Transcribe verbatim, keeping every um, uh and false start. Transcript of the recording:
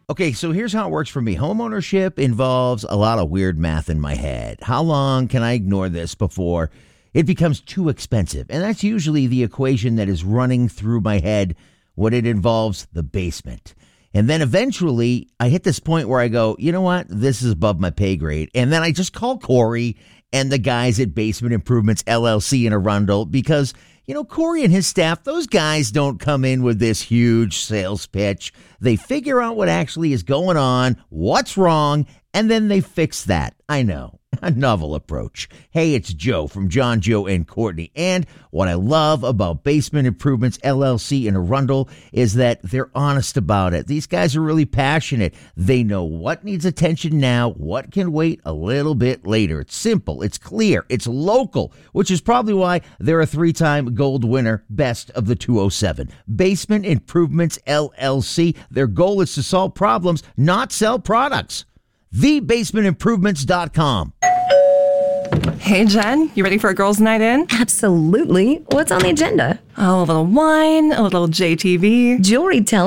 Okay, so here's how it works for me. Homeownership involves a lot of weird math in my head. How long can I ignore this before it becomes too expensive? And that's usually the equation that is running through my head when it involves the basement. And then eventually I hit this point where I go, you know what? This is above my pay grade. And then I just call Corey and the guys at Basement Improvements L L C in Arundel because, you know, Corey and his staff, those guys don't come in with this huge sales pitch. They figure out what actually is going on, what's wrong, and then they fix that. I know, a novel approach. Hey, it's Joe from John, Joe, and Courtney. And what I love about Basement Improvements L L C in Arundel is that they're honest about it. These guys are really passionate. They know what needs attention now, what can wait a little bit later. It's simple, it's clear, it's local, which is probably why they're a three-time gold winner, best of the two oh seven. Basement Improvements L L C. Their goal is to solve problems, not sell products. the basement improvements dot com. Hey, Jen, you ready for a girls' night in? Absolutely. What's on the agenda? Oh, a little wine, a little J T V. Jewelry, tell